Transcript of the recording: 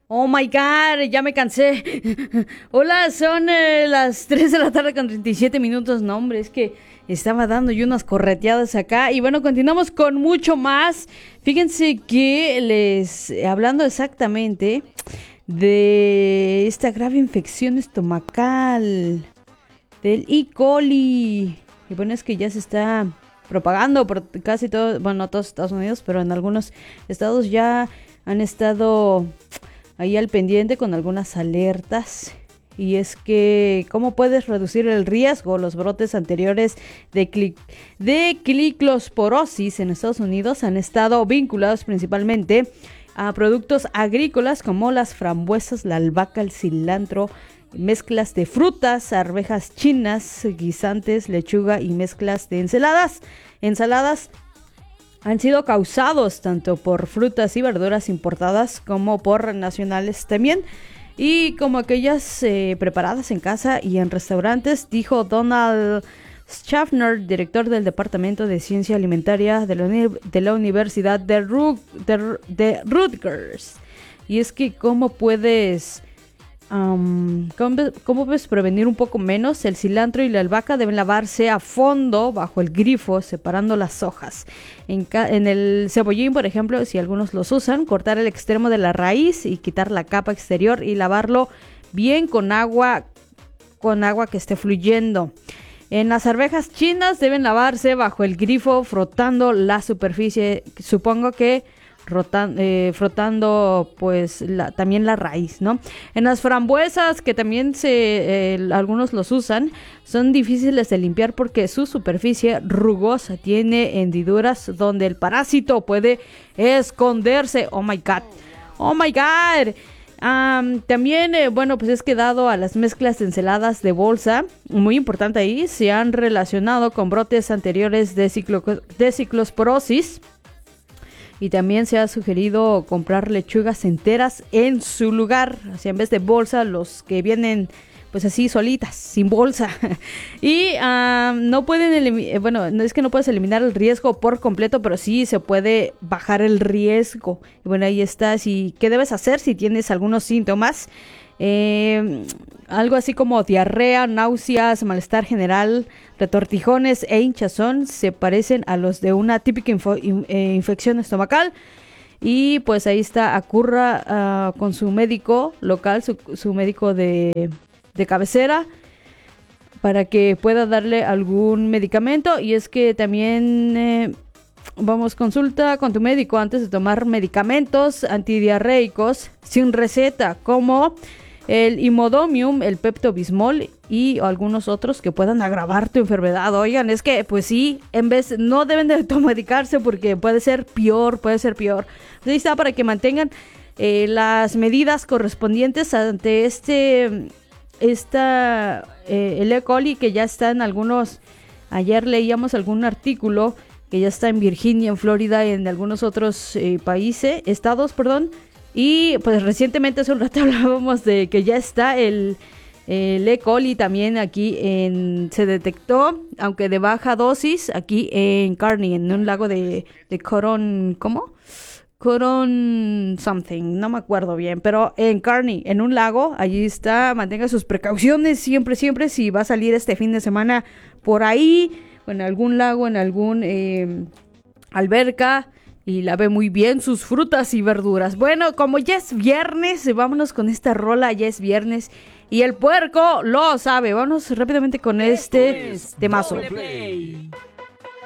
Oh my God, ya me cansé. Hola, son las 3 de la tarde con 37 minutos. No, hombre, es que estaba dando yo unas correteadas acá. Y bueno, continuamos con mucho más. Fíjense que hablando exactamente de esta grave infección estomacal del E. coli. Y bueno, es que ya se está propagando por casi todo, bueno, no todos Estados Unidos, pero en algunos estados ya han estado ahí al pendiente con algunas alertas. Y es que, ¿cómo puedes reducir el riesgo? Los brotes anteriores de cliclosporosis en Estados Unidos han estado vinculados principalmente a productos agrícolas como las frambuesas, la albahaca, el cilantro, mezclas de frutas, arvejas chinas, guisantes, lechuga y mezclas de ensaladas han sido causados tanto por frutas y verduras importadas como por nacionales también, y como aquellas preparadas en casa y en restaurantes, dijo Donald Schaffner, director del Departamento de Ciencia Alimentaria de la Universidad de Rutgers. Y es que ¿cómo puedes prevenir un poco menos? El cilantro y la albahaca deben lavarse a fondo bajo el grifo, separando las hojas. En el cebollín, por ejemplo, si algunos los usan, cortar el extremo de la raíz y quitar la capa exterior y lavarlo bien con agua que esté fluyendo. En las arvejas chinas deben lavarse bajo el grifo, frotando la superficie, supongo que frotando pues también la raíz, ¿no? En las frambuesas, que también algunos los usan, son difíciles de limpiar porque su superficie rugosa tiene hendiduras donde el parásito puede esconderse. Oh my God, oh my God. También, bueno, pues es que dado a las mezclas de ensaladas de bolsa, muy importante ahí, se han relacionado con brotes anteriores de ciclosporosis. Y también se ha sugerido comprar lechugas enteras en su lugar, o sea, en vez de bolsa, los que vienen pues así solitas, sin bolsa. Y no pueden bueno, no es que no puedes eliminar el riesgo por completo, pero sí se puede bajar el riesgo. Y bueno, ahí está. ¿Qué debes hacer si tienes algunos síntomas? Algo así como diarrea, náuseas, malestar general, retortijones e hinchazón se parecen a los de una típica infección estomacal. Y pues ahí está, acurra con su médico local, su médico de cabecera, para que pueda darle algún medicamento. Y es que también consulta con tu médico antes de tomar medicamentos antidiarreicos sin receta, como el Imodium, el Pepto-Bismol y algunos otros que puedan agravar tu enfermedad. Oigan, es que pues sí, no deben de automedicarse porque puede ser peor. Ahí está, para que mantengan las medidas correspondientes ante el E. coli, que ya está en algunos. Ayer leíamos algún artículo que ya está en Virginia, en Florida, en algunos otros estados. Y pues recientemente, hace un rato hablábamos de que ya está el E. coli también aquí se detectó, aunque de baja dosis, aquí en Kearney, en un lago de Coron, ¿cómo? Coron something, no me acuerdo bien, pero en Kearney, en un lago, allí está. Mantenga sus precauciones siempre, si va a salir este fin de semana por ahí, o en algún lago, en algún alberca, y lave muy bien sus frutas y verduras. Bueno, como ya es viernes, vámonos con esta rola. Ya es viernes y el puerco lo sabe. Vámonos rápidamente con este temazo.